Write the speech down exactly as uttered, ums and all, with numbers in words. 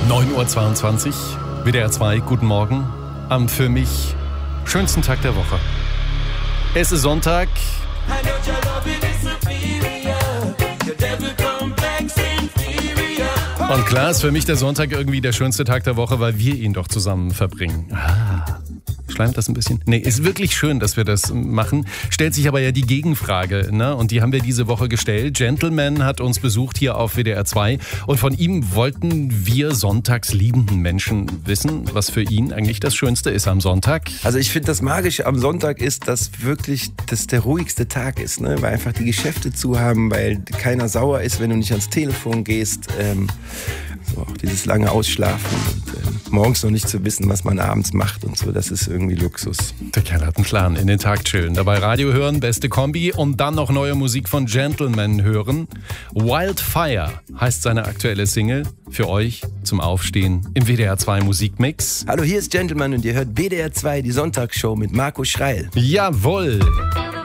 neun Uhr zweiundzwanzig, W D R zwei, guten Morgen, am für mich schönsten Tag der Woche. Es ist Sonntag. Und klar ist für mich der Sonntag irgendwie der schönste Tag der Woche, weil wir ihn doch zusammen verbringen. Ah, schleimt das ein bisschen? Nee, ist wirklich schön, dass wir das machen. Stellt sich aber ja die Gegenfrage, ne? Und die haben wir diese Woche gestellt. Gentleman hat uns besucht hier auf W D R zwei und von ihm wollten wir sonntags liebenden Menschen wissen, was für ihn eigentlich das Schönste ist am Sonntag. Also ich finde, das Magische am Sonntag ist, dass wirklich das der ruhigste Tag ist, ne? Weil einfach die Geschäfte zu haben, weil keiner sauer ist, wenn du nicht ans Telefon gehst. Ähm, so auch dieses lange Ausschlafen und äh, morgens noch nicht zu wissen, was man abends macht und so, das ist irgendwie Luxus. Der Kerl hat einen Plan, in den Tag chillen, dabei Radio hören, beste Kombi und dann noch neue Musik von Gentleman hören. Wildfire heißt seine aktuelle Single, für euch zum Aufstehen im W D R zwei Musikmix. Hallo, hier ist Gentleman und ihr hört W D R zwei, die Sonntagshow mit Marco Schreil. Jawohl!